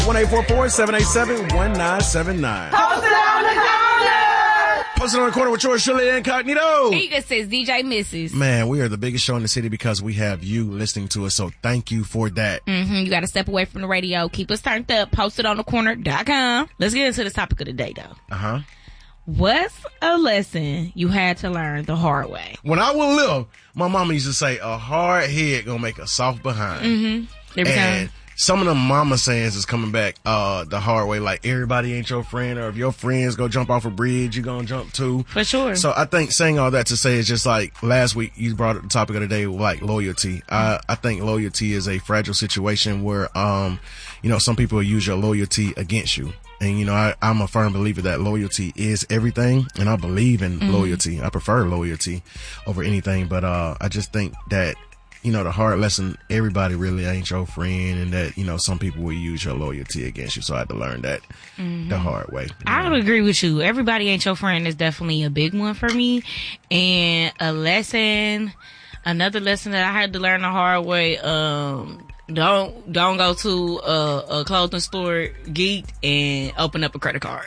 1-844-787-1979. Post it on the corner. Post it on the corner with yours, Shirley Incognito. Ega says DJ Mrs. Man, we are the biggest show in the city because we have you listening to us, so thank you for that. You got to step away from the radio. Keep us turned up. PostItOnTheCorner.com. Let's get into the topic of the day, though. What's a lesson you had to learn the hard way? When I was little, my mama used to say, a hard head gonna make a soft behind. Every time. Some of them mama sayings is coming back the hard way, like everybody ain't your friend, or if your friends go jump off a bridge, you gonna jump too. For sure. So I think saying all that to say is just like last week you brought up the topic of the day, like loyalty. I think loyalty is a fragile situation where, some people use your loyalty against you. And, I'm a firm believer that loyalty is everything, and I believe in loyalty. I prefer loyalty over anything, but I just think that, the hard lesson, everybody really ain't your friend, and that, some people will use your loyalty against you. So I had to learn that the hard way. I would agree with you. Everybody ain't your friend is definitely a big one for me. And another lesson that I had to learn the hard way, don't go to a clothing store, Geek, and open up a credit card.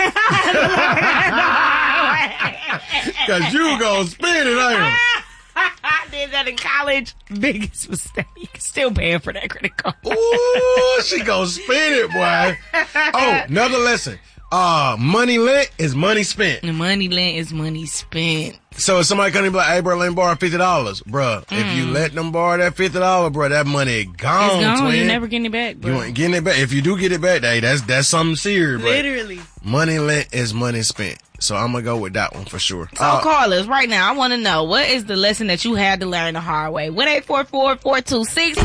Cause you gonna spend it, ain't you? I did that in college. Biggest mistake. Still paying for that credit card. Ooh, she gonna spend it, boy. Oh, another lesson. Money lent is money spent. Money lent is money spent. So if somebody come and be like, hey, bro, let me borrow $50, bruh. If you let them borrow that $50, bruh, that money gone, it's gone. Twin. You're never getting it back, bro. You ain't getting it back. If you do get it back, hey, that's something serious, bro. Literally. Money lent is money spent. So I'm gonna go with that one for sure. So call us right now. I want to know, what is the lesson that you had to learn the hard way? 1-844-426